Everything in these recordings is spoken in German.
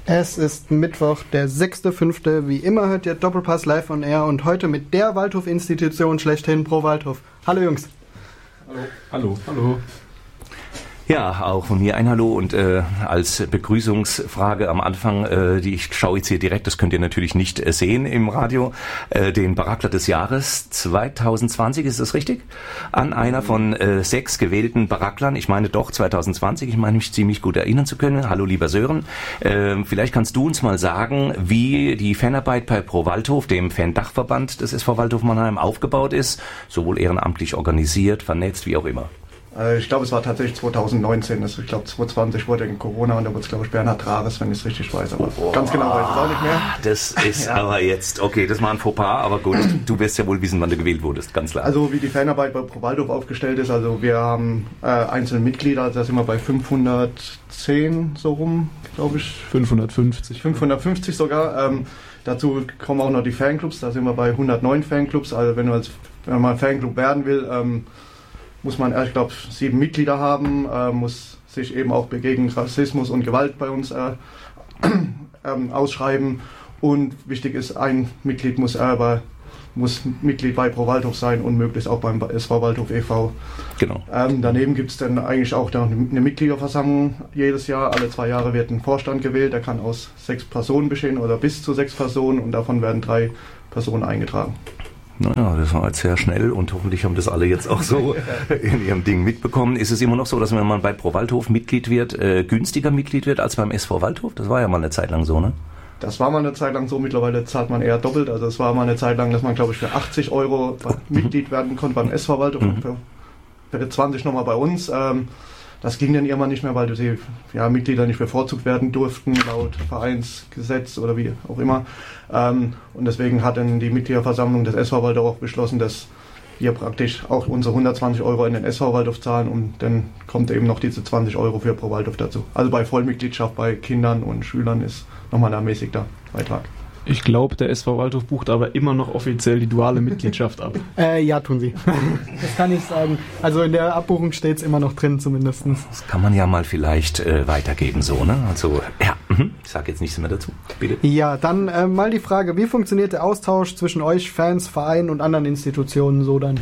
Es ist Mittwoch, der 6.5. Wie immer hört ihr Doppelpass live on air und heute mit der Waldhof-Institution schlechthin Pro Waldhof. Hallo Jungs. Hallo. Hallo. Ja, auch von mir ein Hallo und als Begrüßungsfrage am Anfang, ich schaue jetzt hier direkt, das könnt ihr natürlich nicht sehen im Radio, den Barackler des Jahres 2020, ist das richtig? An einer von 6 gewählten Baracklern, ich meine doch 2020, ich meine mich ziemlich gut erinnern zu können. Hallo lieber Sören, vielleicht kannst du uns mal sagen, wie die Fanarbeit bei Pro Waldhof, dem Fan-Dachverband des SV Waldhof Mannheim, aufgebaut ist, sowohl ehrenamtlich organisiert, vernetzt, wie auch immer. Ich glaube, es war tatsächlich 2019. Also ich glaube, 2020 wurde in Corona und da wurde es, glaube ich, Bernhard Rares, wenn ich es richtig weiß. Aber ganz genau weiß ich es auch nicht mehr. Das ist aber jetzt, okay, das war ein Fauxpas, aber gut, du wirst ja wohl wissen, wann du gewählt wurdest, ganz klar. Also wie die Fanarbeit bei Pro Waldhof aufgestellt ist, also wir haben einzelne Mitglieder, also da sind wir bei 510 so rum, glaube ich. 550. 550 sogar. Dazu kommen auch noch die Fanclubs, da sind wir bei 109 Fanclubs. Also wenn man ein Fanclub werden will, muss man, ich glaube, 7 Mitglieder haben, muss sich eben auch gegen Rassismus und Gewalt bei uns ausschreiben. Und wichtig ist, ein Mitglied muss Mitglied bei Pro Waldhof sein und möglichst auch beim SV Waldhof e.V. Genau. Daneben gibt es dann eigentlich auch eine Mitgliederversammlung jedes Jahr. Alle 2 Jahre wird ein Vorstand gewählt, der kann aus 6 Personen bestehen oder bis zu 6 Personen und davon werden 3 Personen eingetragen. Naja, das war jetzt sehr schnell und hoffentlich haben das alle jetzt auch so in ihrem Ding mitbekommen. Ist es immer noch so, dass wenn man bei Pro Waldhof Mitglied wird, günstiger Mitglied wird als beim SV Waldhof? Das war ja mal eine Zeit lang so, ne? Das war mal eine Zeit lang so, mittlerweile zahlt man eher doppelt. Also es war mal eine Zeit lang, dass man, glaube ich, für 80 € Mitglied werden konnte beim SV Waldhof und für 20 nochmal bei uns. Das ging dann irgendwann nicht mehr, weil die Mitglieder nicht bevorzugt werden durften, laut Vereinsgesetz oder wie auch immer. Und deswegen hat dann die Mitgliederversammlung des SV Waldhof auch beschlossen, dass wir praktisch auch unsere 120 € in den SV Waldhof zahlen und dann kommt eben noch diese 20 € für Pro Waldhof dazu. Also bei Vollmitgliedschaft bei Kindern und Schülern ist nochmal ein ermäßigter Beitrag. Ich glaube, der SV Waldhof bucht aber immer noch offiziell die duale Mitgliedschaft ab. Ja, tun sie. Das kann ich sagen. Also in der Abbuchung steht es immer noch drin zumindest. Das kann man ja mal vielleicht weitergeben, so, ne? Also, ja, ich sage jetzt nichts mehr dazu, bitte. Ja, dann mal die Frage, wie funktioniert der Austausch zwischen euch, Fans, Vereinen und anderen Institutionen so dann?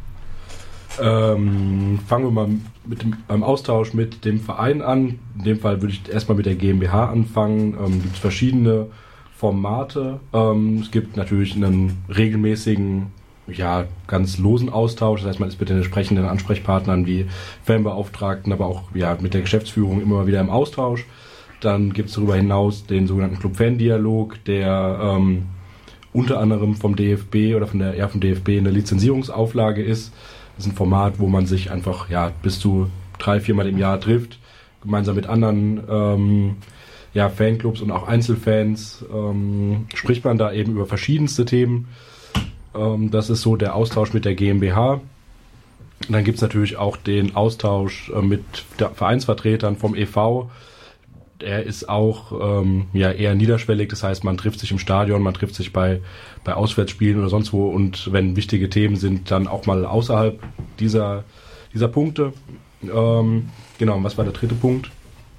Fangen wir mal beim Austausch mit dem Verein an. In dem Fall würde ich erstmal mit der GmbH anfangen. Gibt es verschiedene Formate. Es gibt natürlich einen regelmäßigen, ganz losen Austausch. Das heißt, man ist mit den entsprechenden Ansprechpartnern wie Fanbeauftragten, aber auch mit der Geschäftsführung immer wieder im Austausch. Dann gibt es darüber hinaus den sogenannten Club-Fan-Dialog, der unter anderem vom DFB oder vom DFB eine Lizenzierungsauflage ist. Das ist ein Format, wo man sich einfach bis zu 3-4 Mal im Jahr trifft, gemeinsam mit anderen Fanclubs und auch Einzelfans spricht man da eben über verschiedenste Themen. Das ist so der Austausch mit der GmbH. Und dann gibt es natürlich auch den Austausch mit Vereinsvertretern vom e.V. Der ist auch eher niederschwellig, das heißt, man trifft sich im Stadion, man trifft sich bei Auswärtsspielen oder sonst wo und wenn wichtige Themen sind, dann auch mal außerhalb dieser Punkte. Und was war der dritte Punkt?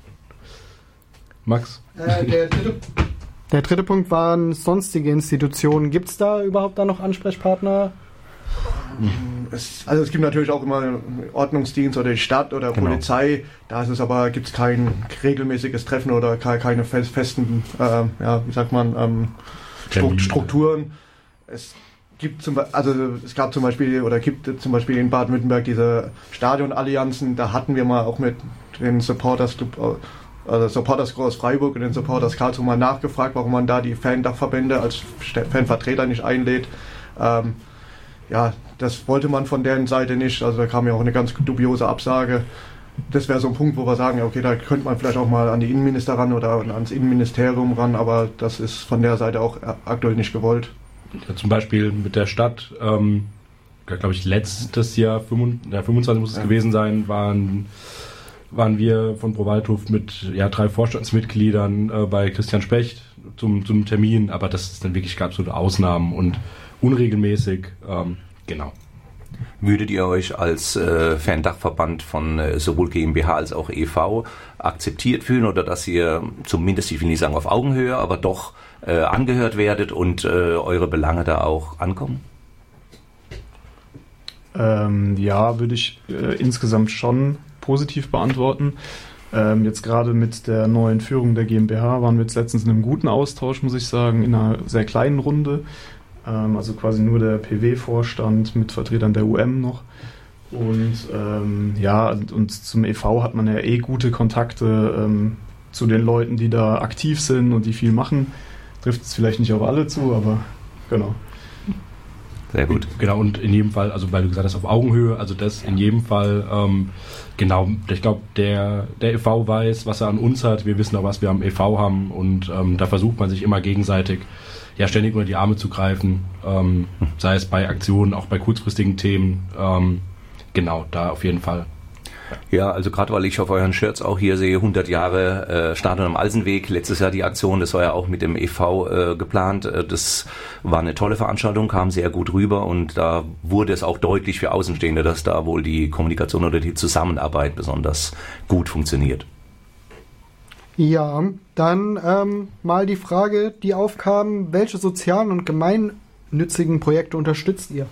Max? Der dritte Punkt waren sonstige Institutionen. Gibt es da überhaupt noch Ansprechpartner? Es gibt natürlich auch immer Ordnungsdienst oder die Stadt oder Polizei. Da ist es aber, gibt es kein regelmäßiges Treffen oder keine festen, Strukturen. Es gibt gab zum Beispiel oder gibt zum Beispiel in Baden-Württemberg diese Stadionallianzen. Da hatten wir mal auch mit den Supporters Club, also Supporters Club aus Freiburg und den Supporters Karlsruhe mal nachgefragt, warum man da die Fan-Dachverbände als Fanvertreter nicht einlädt. Das wollte man von deren Seite nicht. Also da kam ja auch eine ganz dubiose Absage. Das wäre so ein Punkt, wo wir sagen, okay, da könnte man vielleicht auch mal an die Innenminister ran oder ans Innenministerium ran, aber das ist von der Seite auch aktuell nicht gewollt. Ja, zum Beispiel mit der Stadt, glaube ich, letztes Jahr, 25 muss es gewesen sein, waren wir von Pro Waldhof mit 3 Vorstandsmitgliedern bei Christian Specht zum Termin, aber das ist dann wirklich gab so Ausnahmen und unregelmäßig, genau. Würdet ihr euch als Fan-Dachverband von sowohl GmbH als auch e.V. akzeptiert fühlen oder dass ihr zumindest, ich will nicht sagen auf Augenhöhe, aber doch angehört werdet und eure Belange da auch ankommen? Ja, würde ich insgesamt schon positiv beantworten. Jetzt gerade mit der neuen Führung der GmbH waren wir jetzt letztens in einem guten Austausch, muss ich sagen, in einer sehr kleinen Runde. Also quasi nur der PW-Vorstand mit Vertretern der UM noch. Und und zum e.V. hat man ja gute Kontakte zu den Leuten, die da aktiv sind und die viel machen. Trifft es vielleicht nicht auf alle zu, aber genau. Sehr gut. Genau, und in jedem Fall, also weil du gesagt hast, auf Augenhöhe, also das in jedem Fall, genau, ich glaube, der e.V. weiß, was er an uns hat, wir wissen auch, was wir am e.V. haben und da versucht man sich immer gegenseitig ja ständig unter die Arme zu greifen, sei es bei Aktionen, auch bei kurzfristigen Themen, genau, da auf jeden Fall. Ja, also gerade weil ich auf euren Shirts auch hier sehe, 100 Jahre Stadion am Alsenweg, letztes Jahr die Aktion, das war ja auch mit dem e.V. Geplant, das war eine tolle Veranstaltung, kam sehr gut rüber und da wurde es auch deutlich für Außenstehende, dass da wohl die Kommunikation oder die Zusammenarbeit besonders gut funktioniert. Ja, dann mal die Frage, die aufkam, welche sozialen und gemeinnützigen Projekte unterstützt ihr?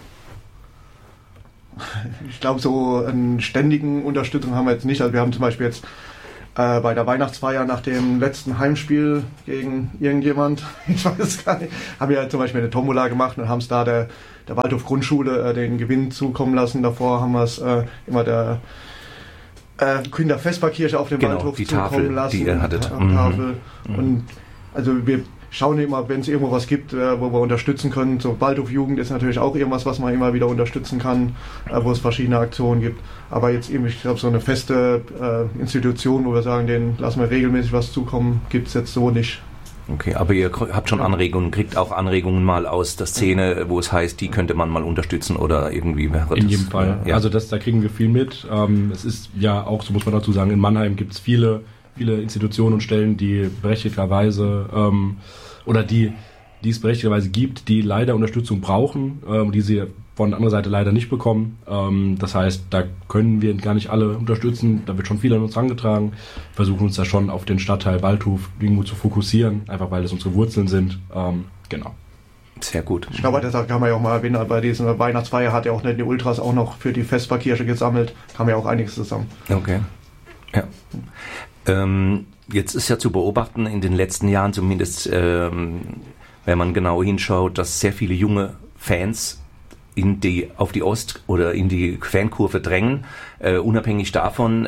Ich glaube, so eine ständigen Unterstützung haben wir jetzt nicht. Also wir haben zum Beispiel jetzt bei der Weihnachtsfeier nach dem letzten Heimspiel gegen irgendjemand, ich weiß es gar nicht, haben wir zum Beispiel eine Tombola gemacht und haben es da der Waldhof Grundschule den Gewinn zukommen lassen. Davor haben wir es immer der Kinderfestparkirche auf dem Waldhof die zukommen Tafel, lassen. die ihr hattet. Tafel. Und also wir schauen immer, wenn es irgendwo was gibt, wo wir unterstützen können. So Waldhof Jugend ist natürlich auch irgendwas, was man immer wieder unterstützen kann, wo es verschiedene Aktionen gibt. Aber jetzt irgendwie, ich glaube, so eine feste Institution, wo wir sagen, denen lassen wir regelmäßig was zukommen, gibt es jetzt so nicht. Okay, aber ihr habt schon Anregungen, kriegt auch Anregungen mal aus der Szene, wo es heißt, die könnte man mal unterstützen oder irgendwie wäre das... In jedem Fall. Ja. Also da kriegen wir viel mit. Es ist ja auch, so muss man dazu sagen, in Mannheim gibt es viele Institutionen und Stellen, die berechtigterweise oder die es berechtigterweise gibt, die leider Unterstützung brauchen, die sie von der anderen Seite leider nicht bekommen. Das heißt, da können wir gar nicht alle unterstützen. Da wird schon viel an uns herangetragen. Versuchen uns da schon auf den Stadtteil Waldhof irgendwo zu fokussieren, einfach weil das unsere Wurzeln sind. Genau. Sehr gut. Ich glaube, deshalb kann man ja auch mal erwähnen, bei dieser Weihnachtsfeier hat ja auch die Ultras auch noch für die Vesperkirche gesammelt. Kam ja auch einiges zusammen. Okay. Ja. Jetzt ist ja zu beobachten in den letzten Jahren zumindest, wenn man genau hinschaut, dass sehr viele junge Fans auf die Ost- oder in die Fankurve drängen, unabhängig davon,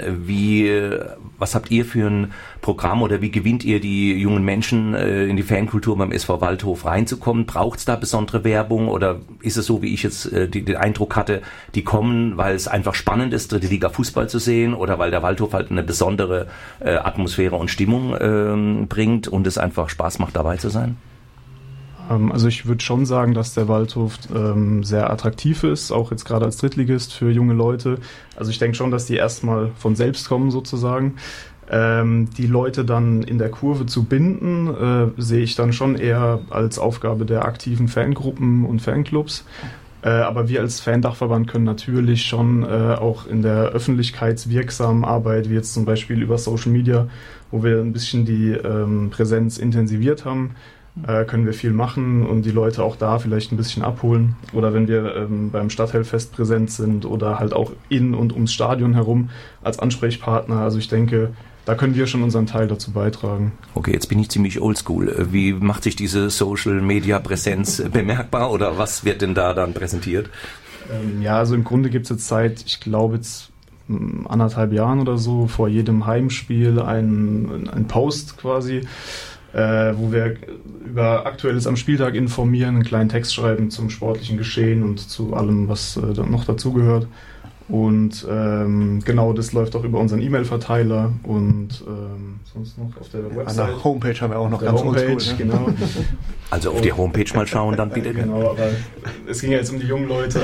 was habt ihr für ein Programm oder wie gewinnt ihr die jungen Menschen in die Fankultur beim SV Waldhof reinzukommen? Braucht es da besondere Werbung oder ist es so, wie ich jetzt den Eindruck hatte, die kommen, weil es einfach spannend ist, dritte Liga Fußball zu sehen oder weil der Waldhof halt eine besondere Atmosphäre und Stimmung bringt und es einfach Spaß macht, dabei zu sein? Also ich würde schon sagen, dass der Waldhof sehr attraktiv ist, auch jetzt gerade als Drittligist für junge Leute. Also ich denke schon, dass die erstmal von selbst kommen sozusagen. Die Leute dann in der Kurve zu binden, sehe ich dann schon eher als Aufgabe der aktiven Fangruppen und Fanclubs. Aber wir als Fan-Dachverband können natürlich schon auch in der öffentlichkeitswirksamen Arbeit, wie jetzt zum Beispiel über Social Media, wo wir ein bisschen die Präsenz intensiviert haben, können wir viel machen und die Leute auch da vielleicht ein bisschen abholen. Oder wenn wir beim Stadtteilfest präsent sind oder halt auch in und ums Stadion herum als Ansprechpartner. Also ich denke, da können wir schon unseren Teil dazu beitragen. Okay, jetzt bin ich ziemlich oldschool. Wie macht sich diese Social-Media-Präsenz bemerkbar oder was wird denn da dann präsentiert? Ja, also im Grunde gibt es jetzt seit, ich glaube jetzt 1,5 Jahren oder so, vor jedem Heimspiel ein Post quasi, wo wir über Aktuelles am Spieltag informieren, einen kleinen Text schreiben zum sportlichen Geschehen und zu allem, was noch dazugehört. Und genau, das läuft auch über unseren E-Mail-Verteiler und sonst noch auf der Website. An der Homepage haben wir auch noch ganz oldschool, ne? Genau. Also auf die Homepage mal schauen, dann bitte. Genau, aber es ging ja jetzt um die jungen Leute.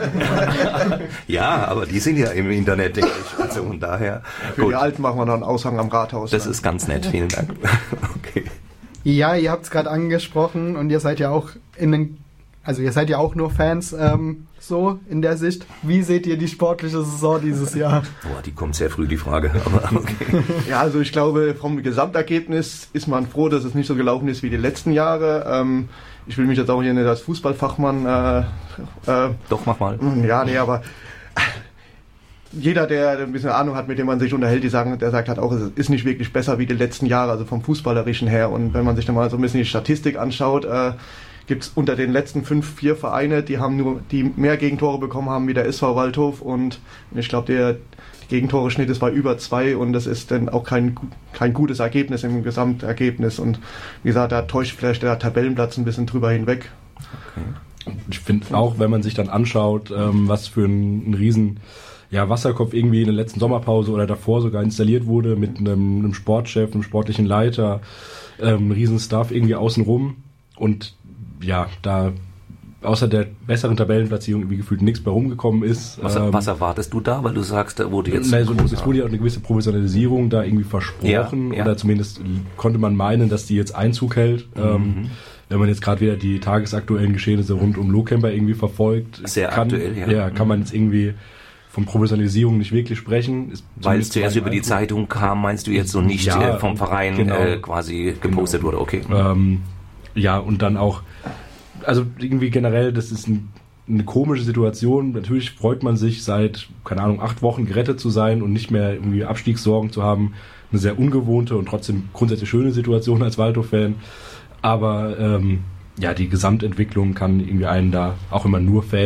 Ja, aber die sind ja im Internet, denke ich. Also von daher. Für gut. Die Alten machen wir dann einen Aushang am Rathaus. Das ist ganz nett, vielen Dank. Okay. Ja, ihr habt es gerade angesprochen und ihr seid ja auch in also ihr seid ja auch nur Fans, so in der Sicht. Wie seht ihr die sportliche Saison dieses Jahr? Boah, die kommt sehr früh, die Frage. Aber okay. Ja, also ich glaube, vom Gesamtergebnis ist man froh, dass es nicht so gelaufen ist wie die letzten Jahre. Ich will mich jetzt auch hier nicht als Fußballfachmann... Doch, mach mal. Ja, nee, aber... Jeder, der ein bisschen Ahnung hat, mit dem man sich unterhält, der sagt halt auch, es ist nicht wirklich besser wie die letzten Jahre, also vom Fußballerischen her. Und wenn man sich dann mal so ein bisschen die Statistik anschaut, gibt es unter den letzten 4 Vereine, die mehr Gegentore bekommen haben wie der SV Waldhof. Und ich glaube, der Gegentore-Schnitt ist bei über 2 und das ist dann auch kein gutes Ergebnis im Gesamtergebnis. Und wie gesagt, da täuscht vielleicht der Tabellenplatz ein bisschen drüber hinweg. Okay. Ich finde auch, wenn man sich dann anschaut, was für ein riesen... Wasserkopf irgendwie in der letzten Sommerpause oder davor sogar installiert wurde mit einem Sportchef, einem sportlichen Leiter, einem riesen Staff irgendwie außenrum und da außer der besseren Tabellenplatzierung irgendwie gefühlt nichts bei rumgekommen ist. Was erwartest du da, weil du sagst, da wurde jetzt... Es wurde ja auch eine gewisse Professionalisierung da irgendwie versprochen oder zumindest konnte man meinen, dass die jetzt Einzug hält. Wenn man jetzt gerade wieder die tagesaktuellen Geschehnisse rund um Lohkämper irgendwie verfolgt, kann man jetzt irgendwie von Professionalisierung nicht wirklich sprechen. Weil es zuerst über die Zeitung kam, meinst du jetzt so nicht vom Verein quasi gepostet wurde, okay. Und dann auch, also irgendwie generell, das ist eine komische Situation. Natürlich freut man sich seit, 8 Wochen gerettet zu sein und nicht mehr irgendwie Abstiegssorgen zu haben. Eine sehr ungewohnte und trotzdem grundsätzlich schöne Situation als Waldhof-Fan. Aber die Gesamtentwicklung kann irgendwie einen da, auch wenn man nur Fan